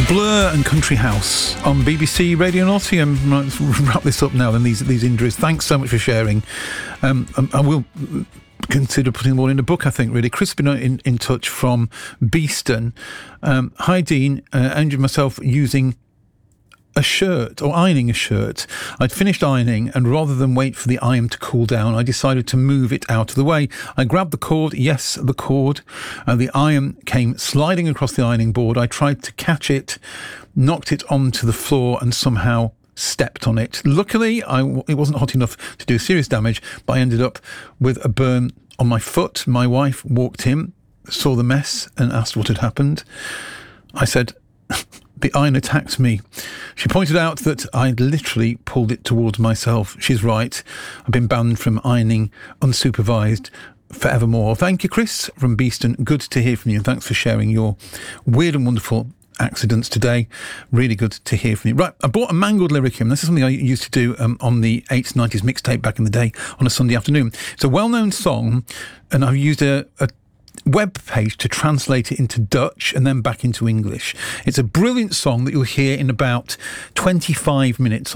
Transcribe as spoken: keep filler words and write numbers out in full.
Blur and Country House on B B C Radio Nottingham. Let's wrap this up now then, these these injuries. Thanks so much for sharing. Um, I will consider putting them all in a book, I think, really. Chris has been in, in touch from Beeston. Um, Hi, Dean. Uh, I injured myself using a shirt, or ironing a shirt. I'd finished ironing, and rather than wait for the iron to cool down, I decided to move it out of the way. I grabbed the cord, yes, the cord, and the iron came sliding across the ironing board. I tried to catch it, knocked it onto the floor, and somehow stepped on it. Luckily, I, it wasn't hot enough to do serious damage, but I ended up with a burn on my foot. My wife walked in, saw the mess, and asked what had happened. I said, the iron attacked me. She pointed out that I'd literally pulled it towards myself. She's right. I've been banned from ironing unsupervised forevermore. Thank you, Chris from Beeston. Good to hear from you. Thanks for sharing your weird and wonderful accidents today. Really good to hear from you. Right, I bought a Mangled Lyricum. This is something I used to do um, on the eighties, nineties mixtape back in the day on a Sunday afternoon. It's a well-known song, and I've used a, a web page to translate it into Dutch and then back into English. It's a brilliant song that you'll hear in about twenty-five minutes